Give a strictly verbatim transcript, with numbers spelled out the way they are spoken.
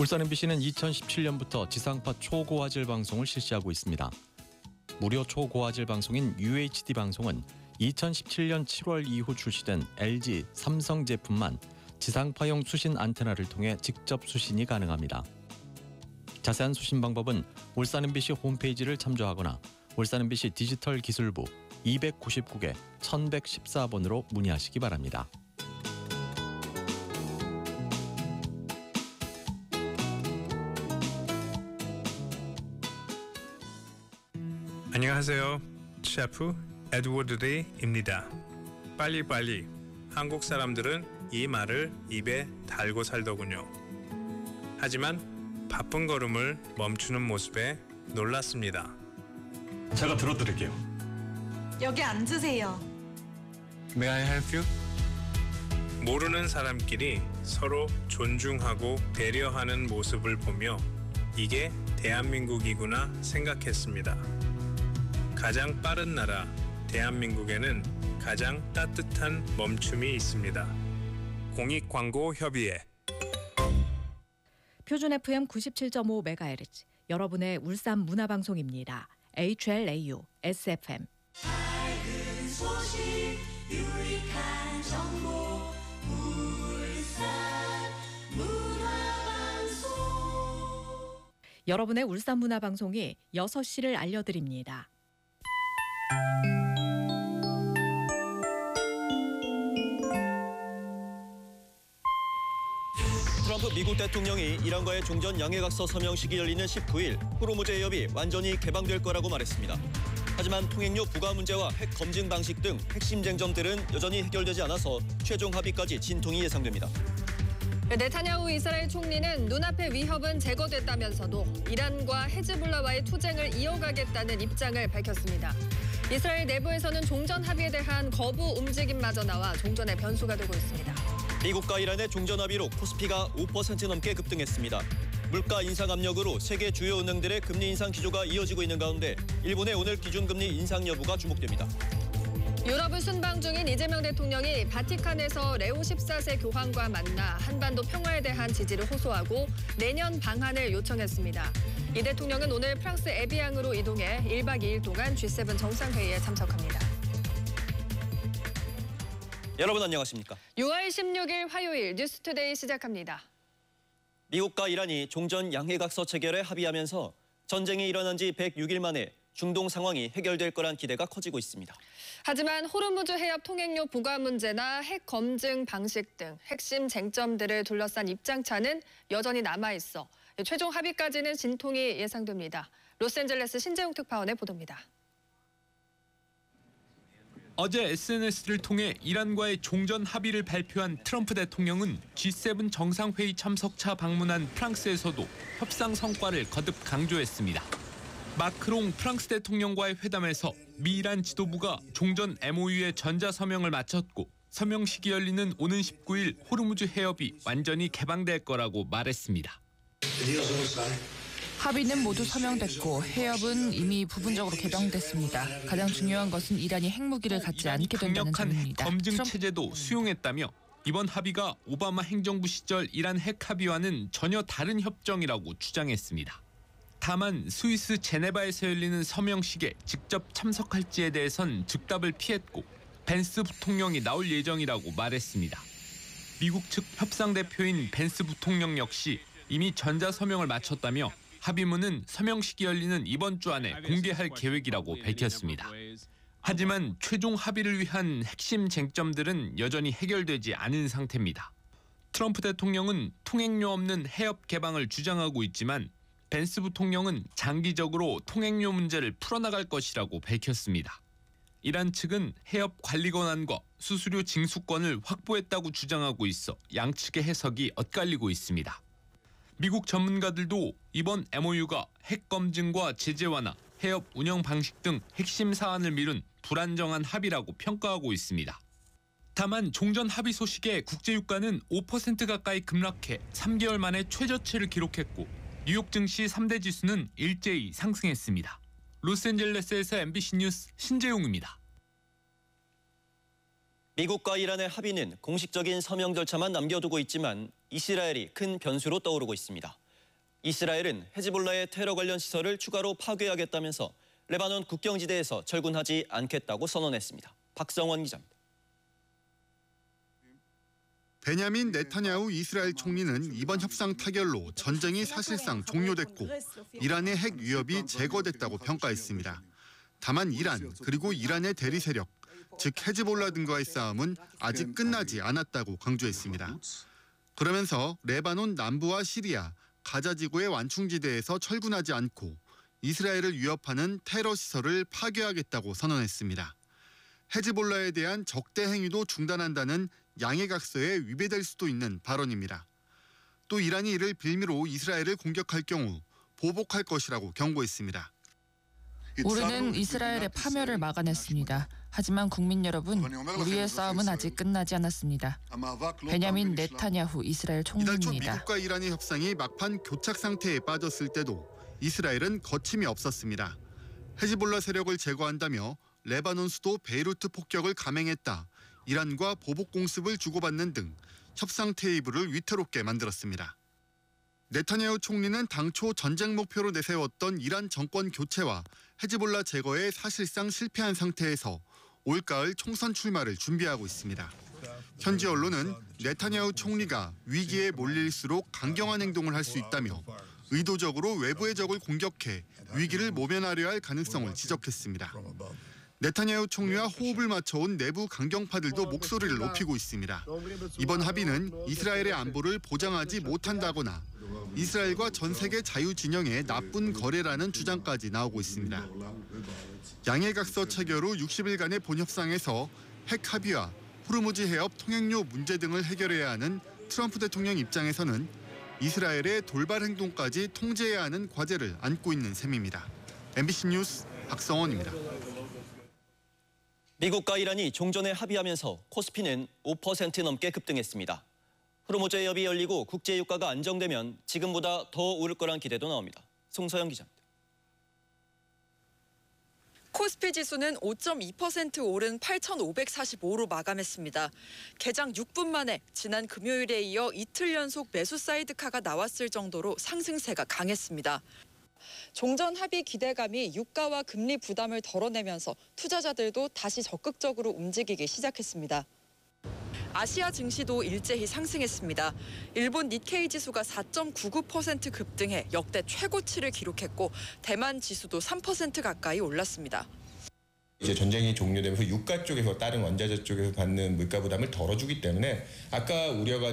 울산 엠비씨는 이천십칠 년부터 지상파 초고화질 방송을 실시하고 있습니다. 무료 초고화질 방송인 유에이치디 방송은 이천십칠 년 칠월 이후 출시된 엘지, 삼성 제품만 지상파용 수신 안테나를 통해 직접 수신이 가능합니다. 자세한 수신 방법은 울산 엠비씨 홈페이지를 참조하거나 울산 엠비씨 디지털 기술부 이백구십구 개 천백십사 번으로 문의하시기 바랍니다. 안녕하세요. 셰프 에드워드 데이입니다. 빨리빨리. 한국 사람들은 이 말을 입에 달고 살더군요. 하지만 바쁜 걸음을 멈추는 모습에 놀랐습니다. 제가 들어드릴게요. 여기 앉으세요. May I help you? 모르는 사람끼리 서로 존중하고 배려하는 모습을 보며 이게 대한민국이구나 생각했습니다. 가장 빠른 나라 대한민국에는 가장 따뜻한 멈춤이 있습니다. 공익광고협의회. 표준 에프엠 구십칠 점 오 메가헤르츠 여러분의 울산 문화방송입니다. 에이치엘에이유 에스에프엠. 밝은 소식 유익한 정보 울산 문화방송. 여러분의 울산 문화방송이 여섯 시를 알려드립니다. 트럼프 미국 대통령이 이란과의 종전 양해각서 서명식이 열리는 십구 일 호르무즈 해협이 완전히 개방될 거라고 말했습니다. 하지만 통행료 부과 문제와 핵 검증 방식 등 핵심 쟁점들은 여전히 해결되지 않아서 최종 합의까지 진통이 예상됩니다. 네타냐후 이스라엘 총리는 눈앞의 위협은 제거됐다면서도 이란과 헤즈볼라와의 투쟁을 이어가겠다는 입장을 밝혔습니다. 이스라엘 내부에서는 종전 합의에 대한 거부 움직임마저 나와 종전의 변수가 되고 있습니다. 미국과 이란의 종전 합의로 코스피가 오 퍼센트 넘게 급등했습니다. 물가 인상 압력으로 세계 주요 은행들의 금리 인상 기조가 이어지고 있는 가운데 일본의 오늘 기준금리 인상 여부가 주목됩니다. 유럽을 순방 중인 이재명 대통령이 바티칸에서 레오 십사 세 교황과 만나 한반도 평화에 대한 지지를 호소하고 내년 방한을 요청했습니다. 이 대통령은 오늘 프랑스 에비앙으로 이동해 일 박 이 일 동안 지 세븐 정상회의에 참석합니다. 여러분 안녕하십니까? 유월 십육일 화요일 뉴스투데이 시작합니다. 미국과 이란이 종전 양해각서 체결에 합의하면서 전쟁이 일어난 지 백육 일 만에 중동 상황이 해결될 거란 기대가 커지고 있습니다. 하지만 호르무즈 해협 통행료 부과 문제나 핵 검증 방식 등 핵심 쟁점들을 둘러싼 입장차는 여전히 남아있어 최종 합의까지는 진통이 예상됩니다. 로스앤젤레스 신재웅 특파원의 보도입니다. 어제 에스엔에스를 통해 이란과의 종전 합의를 발표한 트럼프 대통령은 지 세븐 정상회의 참석차 방문한 프랑스에서도 협상 성과를 거듭 강조했습니다. 마크롱 프랑스 대통령과의 회담에서 미이란 지도부가 종전 엠오유의 전자서명을 마쳤고 서명식이 열리는 오는 십구 일 호르무즈 해협이 완전히 개방될 거라고 말했습니다. 합의는 모두 서명됐고 해협은 이미 부분적으로 개방됐습니다. 가장 중요한 것은 이란이 핵무기를 갖지 않게 된다는 점입니다. 검증 트럼... 체제도 수용했다며 이번 합의가 오바마 행정부 시절 이란 핵 합의와는 전혀 다른 협정이라고 주장했습니다. 다만 스위스 제네바에서 열리는 서명식에 직접 참석할지에 대해선 즉답을 피했고 벤스 부통령이 나올 예정이라고 말했습니다. 미국 측 협상 대표인 벤스 부통령 역시 이미 전자서명을 마쳤다며 합의문은 서명식이 열리는 이번 주 안에 공개할 계획이라고 밝혔습니다. 하지만 최종 합의를 위한 핵심 쟁점들은 여전히 해결되지 않은 상태입니다. 트럼프 대통령은 통행료 없는 해협 개방을 주장하고 있지만 벤스 부통령은 장기적으로 통행료 문제를 풀어나갈 것이라고 밝혔습니다. 이란 측은 해협 관리 권한과 수수료 징수권을 확보했다고 주장하고 있어 양측의 해석이 엇갈리고 있습니다. 미국 전문가들도 이번 엠오유가 핵 검증과 제재 완화, 해협 운영 방식 등 핵심 사안을 미룬 불안정한 합의라고 평가하고 있습니다. 다만 종전 합의 소식에 국제유가는 오 퍼센트 가까이 급락해 삼 개월 만에 최저치를 기록했고 뉴욕 증시 삼 대 지수는 일제히 상승했습니다. 로스앤젤레스에서 엠비씨 뉴스 신재용입니다. 미국과 이란의 합의는 공식적인 서명 절차만 남겨두고 있지만 이스라엘이 큰 변수로 떠오르고 있습니다. 이스라엘은 헤즈볼라의 테러 관련 시설을 추가로 파괴하겠다면서 레바논 국경지대에서 철군하지 않겠다고 선언했습니다. 박성원 기자입니다. 베냐민 네타냐후 이스라엘 총리는 이번 협상 타결로 전쟁이 사실상 종료됐고 이란의 핵 위협이 제거됐다고 평가했습니다. 다만 이란 그리고 이란의 대리 세력, 즉 헤즈볼라 등과의 싸움은 아직 끝나지 않았다고 강조했습니다. 그러면서 레바논 남부와 시리아, 가자 지구의 완충지대에서 철군하지 않고 이스라엘을 위협하는 테러 시설을 파괴하겠다고 선언했습니다. 헤즈볼라에 대한 적대 행위도 중단한다는 양해각서에 위배될 수도 있는 발언입니다. 또 이란이 이를 빌미로 이스라엘을 공격할 경우 보복할 것이라고 경고했습니다. 우리는 이스라엘의 파멸을 막아냈습니다. 하지만 국민 여러분, 우리의 싸움은 아직 끝나지 않았습니다. 베냐민 네타냐후 이스라엘 이달 초 총리입니다. 미국과 이란의 협상이 막판 교착 상태에 빠졌을 때도 이스라엘은 거침이 없었습니다. 헤즈볼라 세력을 제거한다며 레바논 수도 베이루트 폭격을 감행했다. 이란과 보복 공습을 주고받는 등 협상 테이블을 위태롭게 만들었습니다. 네타냐후 총리는 당초 전쟁 목표로 내세웠던 이란 정권 교체와 헤즈볼라 제거에 사실상 실패한 상태에서 올가을 총선 출마를 준비하고 있습니다. 현지 언론은 네타냐후 총리가 위기에 몰릴수록 강경한 행동을 할 수 있다며 의도적으로 외부의 적을 공격해 위기를 모면하려 할 가능성을 지적했습니다. 네타냐후 총리와 호흡을 맞춰온 내부 강경파들도 목소리를 높이고 있습니다. 이번 합의는 이스라엘의 안보를 보장하지 못한다거나 이스라엘과 전 세계 자유진영의 나쁜 거래라는 주장까지 나오고 있습니다. 양해각서 체결 후 육십 일간의 본협상에서 핵 합의와 호르무즈 해협 통행료 문제 등을 해결해야 하는 트럼프 대통령 입장에서는 이스라엘의 돌발 행동까지 통제해야 하는 과제를 안고 있는 셈입니다. 엠비씨 뉴스 박성원입니다. 미국과 이란이 종전에 합의하면서 코스피는 오 퍼센트 넘게 급등했습니다. 호르무즈 해협이 열리고 국제 유가가 안정되면 지금보다 더 오를 거란 기대도 나옵니다. 송서영 기자입니다. 코스피 지수는 오 점 이 퍼센트 오른 팔천오백사십오로 마감했습니다. 개장 육 분 만에 지난 금요일에 이어 이틀 연속 매수 사이드카가 나왔을 정도로 상승세가 강했습니다. 종전 합의 기대감이 유가와 금리 부담을 덜어내면서 투자자들도 다시 적극적으로 움직이기 시작했습니다. 아시아 증시도 일제히 상승했습니다. 일본 니케이 지수가 사 점 구구 퍼센트 급등해 역대 최고치를 기록했고 대만 지수도 삼 퍼센트 가까이 올랐습니다. 이제 전쟁이 종료되면서 유가 쪽에서 다른 원자재 쪽에서 받는 물가 부담을 덜어주기 때문에 아까 우려가